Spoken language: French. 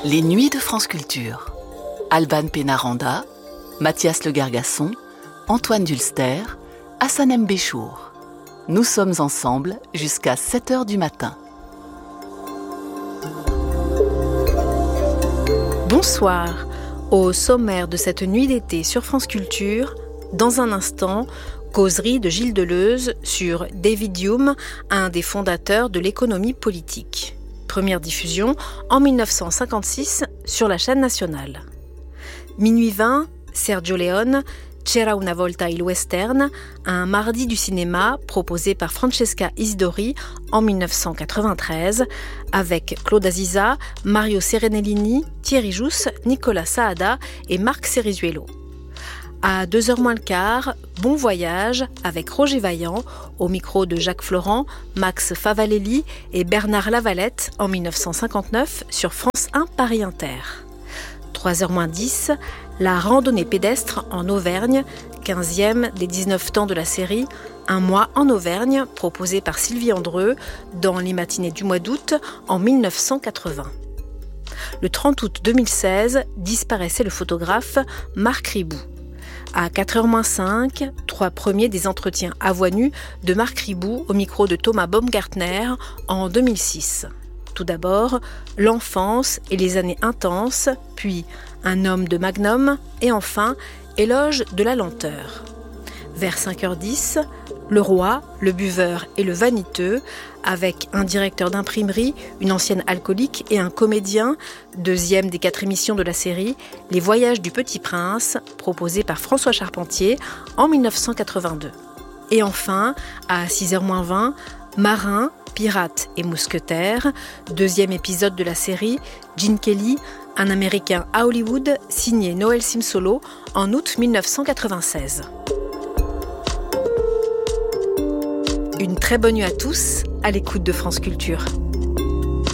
Les Nuits de France Culture. Alban Pénaranda, Mathias Le Gargasson, Antoine Dulster, Hassan M. Béchour. Nous sommes ensemble jusqu'à 7h du matin. Bonsoir. Au sommaire de cette nuit d'été sur France Culture, dans un instant, causerie de Gilles Deleuze sur David Hume, un des fondateurs de l'économie politique. Première diffusion en 1956 sur la chaîne nationale. Minuit 20, Sergio Leone, C'era una volta il western, un mardi du cinéma proposé par Francesca Isidori en 1993, avec Claude Aziza, Mario Serenellini, Thierry Jousse, Nicolas Saada et Marc Cerizuelo. À 2h moins le quart, Bon voyage avec Roger Vaillant, au micro de Jacques Florent, Max Favalelli et Bernard Lavalette en 1959 sur France 1 Paris Inter. 3h moins 10, la randonnée pédestre en Auvergne, 15e des 19 temps de la série, Un mois en Auvergne, proposé par Sylvie Andreu dans les matinées du mois d'août en 1980. Le 30 août 2016, disparaissait le photographe Marc Ribou. À 4h-5, 3 premiers des entretiens à voix nue de Marc Ribou au micro de Thomas Baumgartner en 2006. Tout d'abord, l'enfance et les années intenses, puis un homme de Magnum et enfin, éloge de la lenteur. Vers 5h10, le roi, le buveur et le vaniteux, avec un directeur d'imprimerie, une ancienne alcoolique et un comédien, deuxième des 4 émissions de la série, Les Voyages du Petit Prince, proposé par François Charpentier en 1982. Et enfin, à 6h-20, Marin, Pirates et mousquetaires, deuxième épisode de la série, Gene Kelly, un Américain à Hollywood, signé Noël Simsolo en août 1996. Une très bonne nuit à tous, à l'écoute de France Culture.